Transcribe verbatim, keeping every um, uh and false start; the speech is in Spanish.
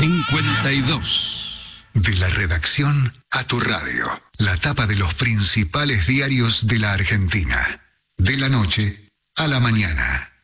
cincuenta y dos. De la redacción a tu radio. La tapa de los principales diarios de la Argentina. De la noche a la mañana.